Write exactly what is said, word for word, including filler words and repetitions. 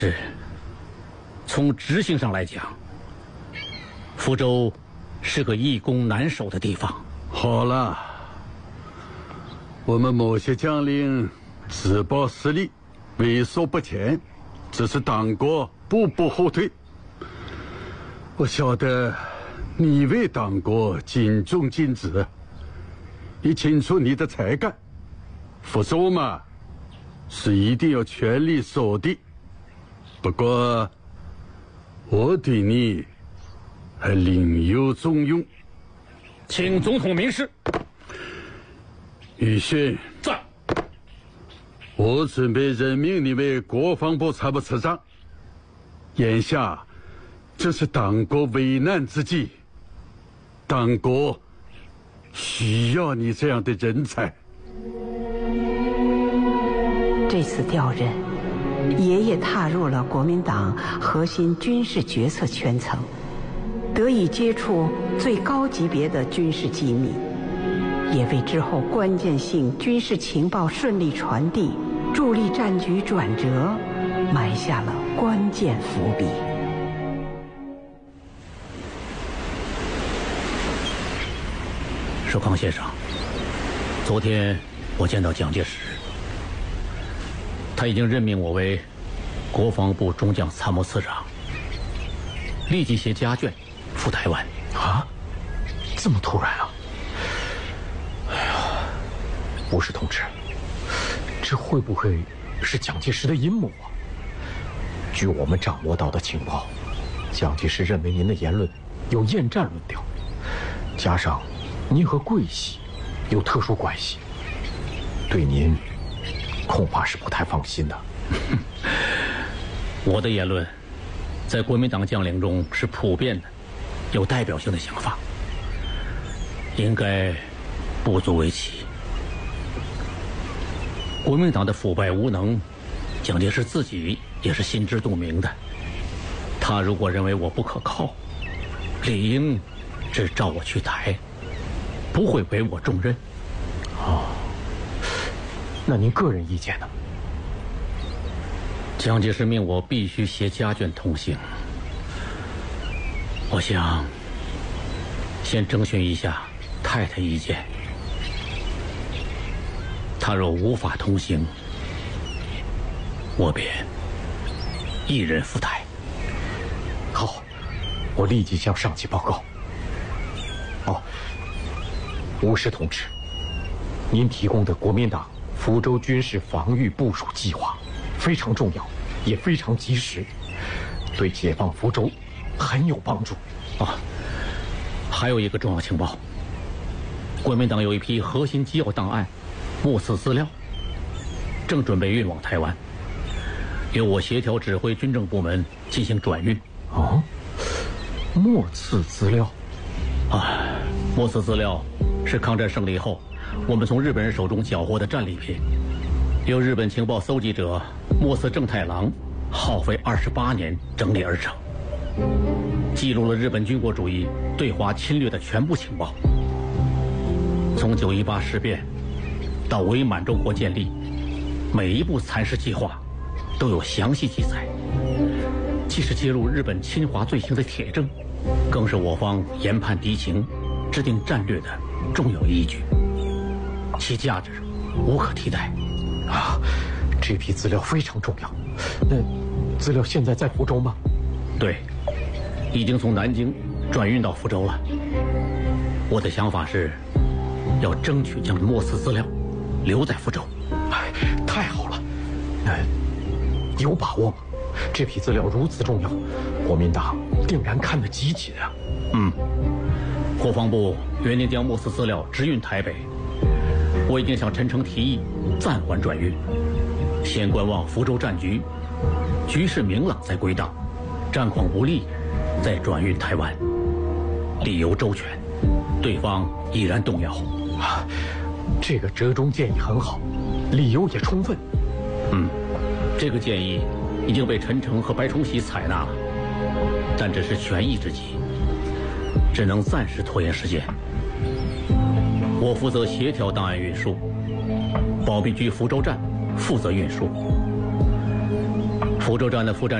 是，从执行上来讲，福州是个易攻难守的地方。 好了，我们某些将领自曝实力，畏缩不前，只是党国步步后退。我晓得你为党国尽忠尽职，也清楚你的才干。福州嘛，是一定要全力守的。不过，我对你还另有重用。 请总统明示。 宇勋在。 我准备任命你为国防部参谋次长。眼下这是党国危难之际，党国需要你这样的人才。 这次调任，爷爷踏入了国民党核心军事决策圈层，得以接触最高级别的军事机密，也为之后关键性军事情报顺利传递、助力战局转折埋下了关键伏笔。 寿康先生，昨天我见到蒋介石，他已经任命我为国防部中将参谋次长，立即携家眷赴台湾。 啊，这么突然啊！哎呀，吴氏同志，这会不会是蒋介石的阴谋啊？据我们掌握到的情报，蒋介石认为您的言论有厌战论调，加上您和桂系有特殊关系，对您恐怕是不太放心的。 我的言论在国民党将领中是普遍的、有代表性的想法，应该不足为奇。国民党的腐败无能，蒋介石自己也是心知肚明的。他如果认为我不可靠，理应只召我去台，不会委我重任。 哦，那您个人意见呢？ 蒋介石命我必须携家眷同行，我想先征询一下太太意见。他若无法同行，我便一人赴台。 好，我立即向上级报告。哦，吴氏同志，您提供的国民党福州军事防御部署计划非常重要，也非常及时，对解放福州很有帮助。 啊，还有一个重要情报，国民党有一批核心机要档案、目次资料，正准备运往台湾，由我协调指挥军政部门进行转运。 哦，目次资料， 啊，目次资料是抗战胜利后我们从日本人手中缴获的战利品，由日本情报搜集者末次正太郎耗费二十八年整理而成，记录了日本军国主义对华侵略的全部情报，从九一八事变到伪满洲国建立，每一步蚕食计划都有详细记载，既是揭露日本侵华罪行的铁证，更是我方研判敌情、制定战略的重要依据，其价值无可替代。 啊，这批资料非常重要。那资料现在在福州吗？ 对，已经从南京转运到福州了。我的想法是，要争取将末次资料留在福州。 哎，太好了！那有把握吗？这批资料如此重要，国民党定然看得极紧啊。 嗯，国防部原定将末次资料直运台北，我已经向陈诚提议暂缓转运，先观望福州战局，局势明朗再归档，战况不利再转运台湾。理由周全，对方已然动摇。 啊，这个折中建议很好，理由也充分。 嗯，这个建议已经被陈诚和白崇禧采纳了，但只是权宜之计，只能暂时拖延时间。我负责协调档案运输，保密局福州站负责运输。 福州站的副站